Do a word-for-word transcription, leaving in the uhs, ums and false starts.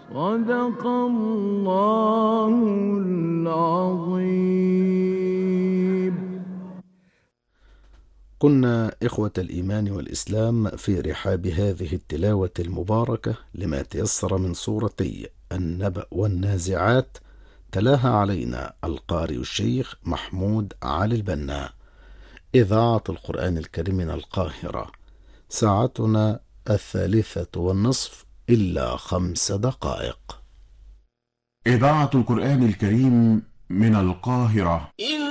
صدق الله العظيم. كنا إخوة الإيمان والإسلام في رحاب هذه التلاوة المباركة لما تيسر من سورتي النبأ والنازعات، تلاها علينا القارئ الشيخ محمود علي البنا. إذاعة القرآن الكريم من القاهرة. ساعتنا الثالثة والنصف إلا خمس دقائق. إذاعة القرآن الكريم من القاهرة.